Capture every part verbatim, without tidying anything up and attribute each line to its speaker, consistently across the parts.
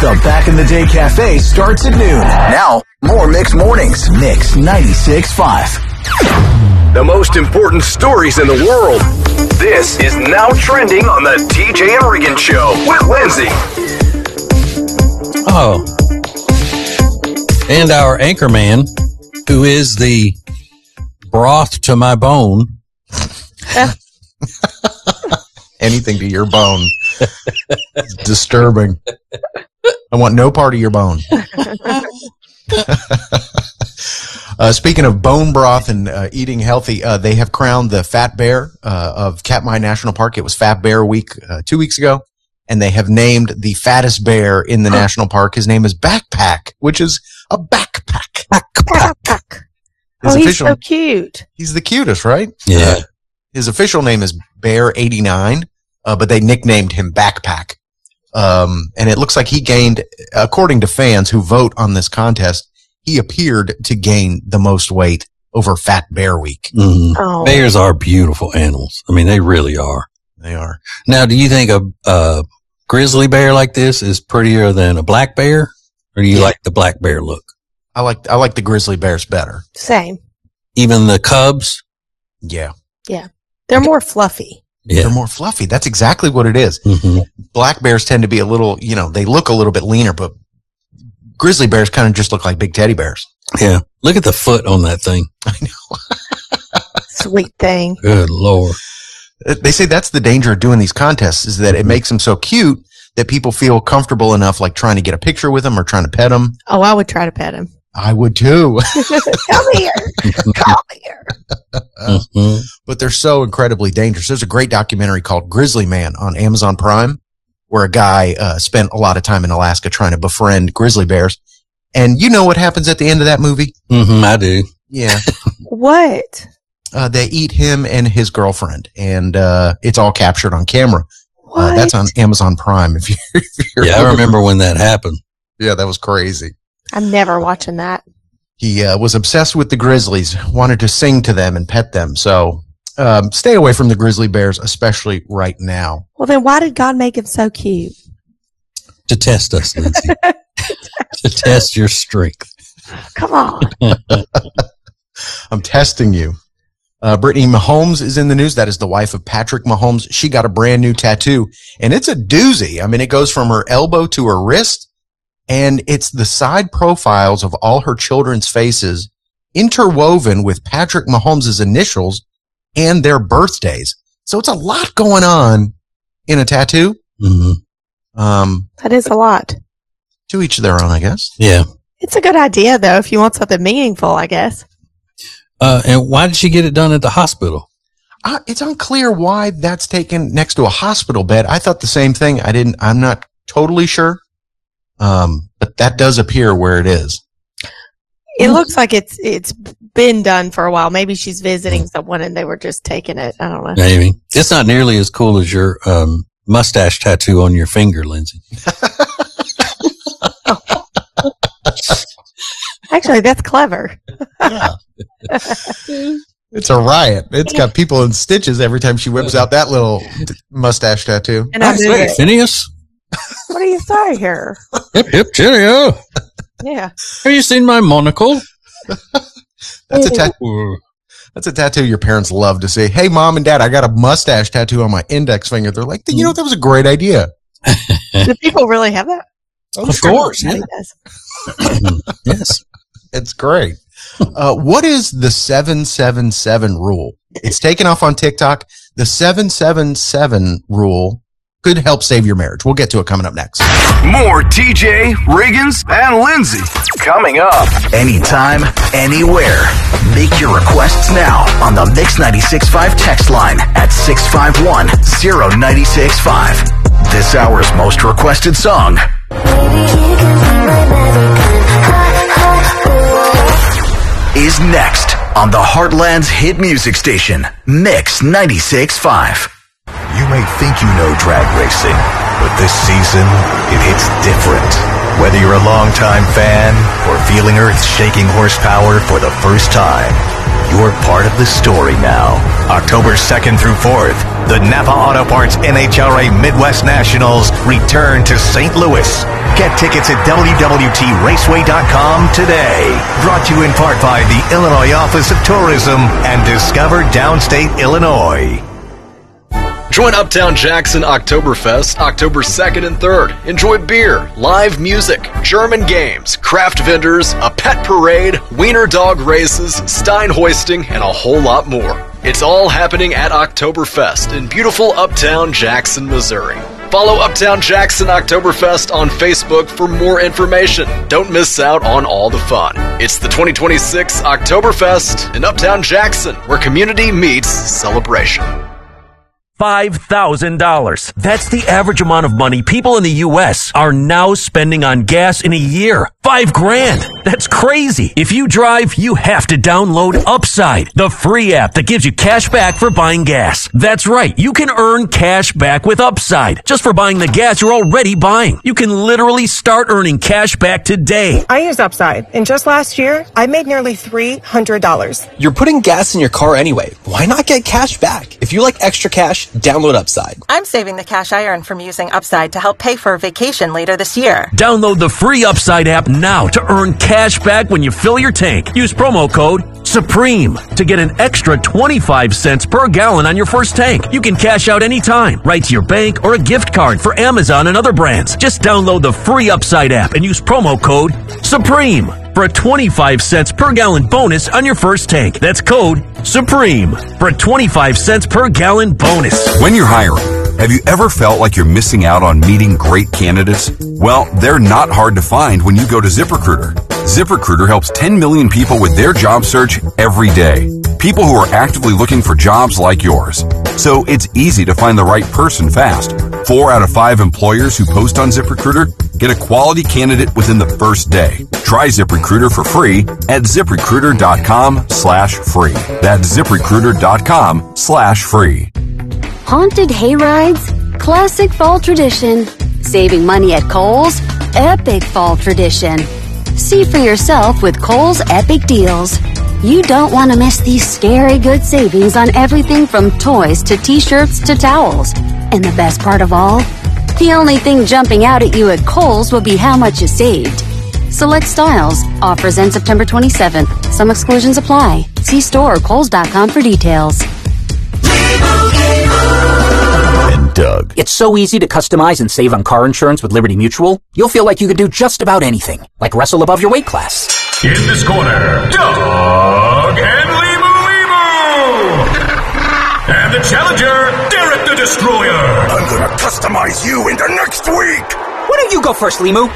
Speaker 1: The Back in the Day Cafe starts at noon. Now, more Mix Mornings. Mix ninety-six point five.
Speaker 2: The most important stories in the world. This is now trending on the T J and Regan Show with Lindsay.
Speaker 3: Oh. And our anchorman, who is the broth to my bone.
Speaker 4: Anything to your bone. It's disturbing. I want no part of your bone. uh, speaking of bone broth and uh, eating healthy, uh, they have crowned the fat bear uh, of Katmai National Park. It was Fat Bear Week uh, two weeks ago, and they have named the fattest bear in the national park. His name is Backpack, which is a backpack.
Speaker 5: Backpack.
Speaker 4: His
Speaker 5: oh, he's
Speaker 4: official,
Speaker 5: so cute.
Speaker 4: He's the cutest, right?
Speaker 3: Yeah.
Speaker 4: Uh, his official name is Bear eighty-nine, uh, but they nicknamed him Backpack. Um, and it looks like he gained, according to fans who vote on this contest, he appeared to gain the most weight over Fat Bear Week.
Speaker 3: Mm-hmm.
Speaker 5: Oh.
Speaker 3: Bears are beautiful animals. I mean, they really are.
Speaker 4: They are.
Speaker 3: Now, do you think a, a grizzly bear like this is prettier than a black bear? Or do you
Speaker 4: Yeah.
Speaker 3: like the black bear look?
Speaker 4: I like I like the grizzly bears better.
Speaker 5: Same.
Speaker 3: Even the cubs?
Speaker 4: Yeah.
Speaker 5: Yeah. They're more fluffy.
Speaker 3: Yeah.
Speaker 4: They're more fluffy. That's exactly what it is.
Speaker 3: Mm-hmm.
Speaker 4: Black bears tend to be a little, you know, they look a little bit leaner, but grizzly bears kind of just look like big teddy bears.
Speaker 3: Yeah. Look at the foot on that thing.
Speaker 4: I know.
Speaker 5: Sweet thing.
Speaker 3: Good Lord.
Speaker 4: They say that's the danger of doing these contests is that it makes them so cute that people feel comfortable enough like trying to get a picture with them or trying to pet them.
Speaker 5: Oh, I would try to pet him.
Speaker 4: I would too.
Speaker 5: Come here. Come here.
Speaker 3: Mm-hmm.
Speaker 4: But they're so incredibly dangerous. There's a great documentary called Grizzly Man on Amazon Prime where a guy uh, spent a lot of time in Alaska trying to befriend grizzly bears. And you know what happens at the end of that movie?
Speaker 3: Mm-hmm, I do.
Speaker 4: Yeah.
Speaker 5: What?
Speaker 4: Uh, they eat him and his girlfriend, and uh, it's all captured on camera.
Speaker 5: What?
Speaker 4: Uh, that's on Amazon Prime. If, you, if you're
Speaker 3: Yeah, I remember when that happened.
Speaker 4: Yeah, that was crazy.
Speaker 5: I'm never watching that.
Speaker 4: He uh, was obsessed with the grizzlies, wanted to sing to them and pet them. So um, stay away from the grizzly bears, especially right now.
Speaker 5: Well, then why did God make him so cute?
Speaker 3: To test us, Lindsay. To test your strength.
Speaker 5: Come on.
Speaker 4: I'm testing you. Uh, Brittany Mahomes is in the news. That is the wife of Patrick Mahomes. She got a brand new tattoo, and it's a doozy. I mean, it goes from her elbow to her wrist, and it's the side profiles of all her children's faces interwoven with Patrick Mahomes' initials and their birthdays. So it's a lot going on in a tattoo.
Speaker 3: Mm-hmm.
Speaker 4: Um,
Speaker 5: That is a lot.
Speaker 4: to each their own, I guess.
Speaker 3: Yeah.
Speaker 5: It's a good idea, though, if you want something meaningful, I guess.
Speaker 3: Uh, and why did she get it done at the hospital?
Speaker 4: Uh, it's unclear why that's taken next to a hospital bed. I thought the same thing. I didn't, I'm not totally sure. Um, but that does appear where it is.
Speaker 5: It looks like it's it's been done for a while. Maybe she's visiting someone and they were just taking it. I don't know.
Speaker 3: Maybe. It's not nearly as cool as your um, mustache tattoo on your finger, Lindsay.
Speaker 5: Actually, that's clever.
Speaker 4: Yeah. It's a riot. It's got people in stitches every time she whips out that little t- mustache tattoo.
Speaker 5: And I
Speaker 3: Nice
Speaker 5: moved
Speaker 3: way,
Speaker 5: it.
Speaker 3: Phineas.
Speaker 5: What do you say here?
Speaker 3: Hip, hip, cheerio.
Speaker 5: Yeah.
Speaker 3: Have you seen my monocle?
Speaker 4: That's a tattoo. That's a tattoo your parents love to see. Hey, mom and dad, I got a mustache tattoo on my index finger. They're like, you know, that was a great idea.
Speaker 5: Do people really have that?
Speaker 3: Of course. Yeah.
Speaker 5: Everybody does.
Speaker 3: Yes.
Speaker 4: It's great. Uh, what is the seven seven seven rule? It's taken off on TikTok. The seven seven seven rule could help save your marriage. We'll get to it coming up next.
Speaker 2: More T J, Riggins, and Lindsay coming up.
Speaker 1: Anytime, anywhere. Make your requests now on the Mix ninety-six point five text line at six five one, zero nine six five. This hour's most requested song is next on the Heartland's hit music station, Mix ninety-six point five.
Speaker 6: You may think you know drag racing, but this season, it hits different. Whether you're a longtime fan or feeling Earth's shaking horsepower for the first time, You're part of the story now. October second through fourth, the Napa Auto Parts N H R A Midwest Nationals return to Saint Louis. Get tickets at W W T raceway dot com today. Brought to you in part by the Illinois Office of Tourism and Discover Downstate Illinois.
Speaker 2: Join Uptown Jackson Oktoberfest October second and third. Enjoy beer, live music, German games, craft vendors, a pet parade, wiener dog races, Stein hoisting, and a whole lot more. It's all happening at Oktoberfest in beautiful Uptown Jackson, Missouri. Follow Uptown Jackson Oktoberfest on Facebook for more information. Don't miss out on all the fun. It's the twenty twenty-six Oktoberfest in Uptown Jackson, where community meets celebration.
Speaker 7: five thousand dollars. That's the average amount of money people in the U S are now spending on gas in a year. Five grand. That's crazy. If you drive, you have to download Upside, the free app that gives you cash back for buying gas. That's right. You can earn cash back with Upside just for buying the gas you're already buying. You can literally start earning cash back today.
Speaker 8: I use Upside, and just last year, I made nearly three hundred dollars.
Speaker 9: You're putting gas in your car anyway. Why not get cash back? If you like extra cash, download Upside.
Speaker 10: I'm saving the cash I earn from using Upside to help pay for a vacation later this year.
Speaker 7: Download the free Upside app now to earn cash back when you fill your tank. Use promo code SUPREME to get an extra twenty-five cents per gallon on your first tank. You can cash out anytime, right to your bank or a gift card for Amazon and other brands. Just download the free Upside app and use promo code SUPREME for a twenty-five cents per gallon bonus on your first tank. That's code SUPREME for a twenty-five cents per gallon bonus.
Speaker 11: When you're hiring, have you ever felt like you're missing out on meeting great candidates? Well, they're not hard to find when you go to ZipRecruiter. ZipRecruiter helps ten million people with their job search every day. People who are actively looking for jobs like yours. So it's easy to find the right person fast. Four out of five employers who post on ZipRecruiter get a quality candidate within the first day. Try ZipRecruiter for free at ZipRecruiter.com slash free. That's ZipRecruiter.com slash free.
Speaker 12: Haunted hayrides, classic fall tradition. Saving money at Kohl's, epic fall tradition. See for yourself with Kohl's Epic Deals. You don't want to miss these scary good savings on everything from toys to t-shirts to towels. And the best part of all? The only thing jumping out at you at Kohl's will be how much you saved. Select styles. Offers end September twenty-seventh. Some exclusions apply. See store or Kohl's dot com for details.
Speaker 6: And Doug.
Speaker 13: It's so easy to customize and save on car insurance with Liberty Mutual. You'll feel like you could do just about anything, like wrestle above your weight class.
Speaker 2: In this corner, Doug and Limu Limu! And the challenger, Derek the Destroyer!
Speaker 6: I'm gonna customize you into next week!
Speaker 13: Why don't you go first, Limu?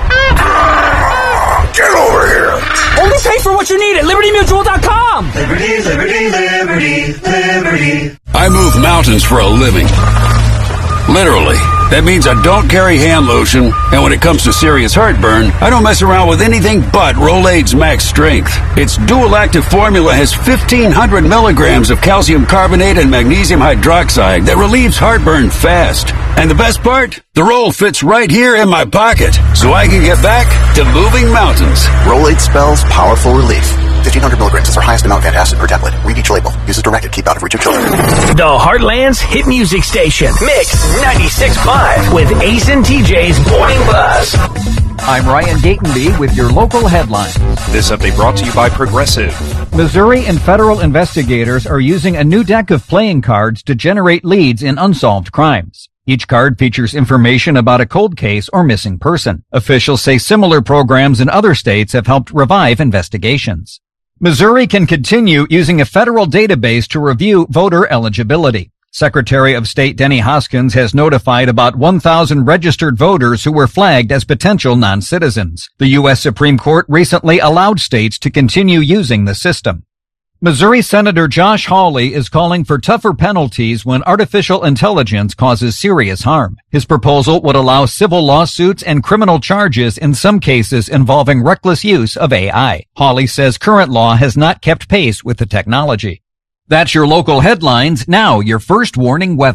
Speaker 6: Get over here!
Speaker 13: Only pay for what you need at Liberty Mutual dot com!
Speaker 14: Liberty, Liberty, Liberty, Liberty.
Speaker 15: I move mountains for a living. Literally. That means I don't carry hand lotion, and when it comes to serious heartburn, I don't mess around with anything but Rolaids Max Strength. Its dual-active formula has fifteen hundred milligrams of calcium carbonate and magnesium hydroxide that relieves heartburn fast. And the best part? The roll fits right here in my pocket, so I can get back to moving mountains.
Speaker 16: Rolaids spells powerful relief. fifteen hundred milligrams is our highest amount of antacid per tablet. Read each label. Use as directed. Keep out of reach of children.
Speaker 17: The Heartland's hit music station. Mix ninety-six point five with Ace and T J's Morning Buzz.
Speaker 18: I'm Ryan Gatenby with your local headlines.
Speaker 19: This update brought to you by Progressive.
Speaker 18: Missouri and federal investigators are using a new deck of playing cards to generate leads in unsolved crimes. Each card features information about a cold case or missing person. Officials say similar programs in other states have helped revive investigations. Missouri can continue using a federal database to review voter eligibility. Secretary of State Denny Hoskins has notified about one thousand registered voters who were flagged as potential non-citizens. The U S Supreme Court recently allowed states to continue using the system. Missouri Senator Josh Hawley is calling for tougher penalties when artificial intelligence causes serious harm. His proposal would allow civil lawsuits and criminal charges in some cases involving reckless use of A I. Hawley says current law has not kept pace with the technology. That's your local headlines. Now, your first warning weather.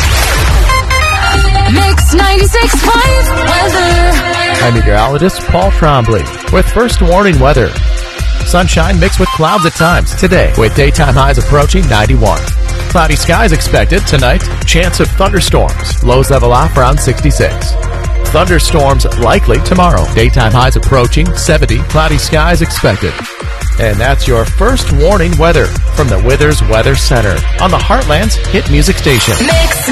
Speaker 20: Mix ninety-six point five weather.
Speaker 21: I'm meteorologist Paul Trombley with first warning weather.
Speaker 20: Sunshine mixed with clouds at times today, with daytime highs approaching ninety-one. Cloudy skies expected tonight. Chance of thunderstorms. Lows level off around sixty-six. Thunderstorms likely tomorrow. Daytime highs approaching seventy. Cloudy skies expected. And that's your first warning weather from the Withers Weather Center on the Heartland's hit music station.
Speaker 14: Mix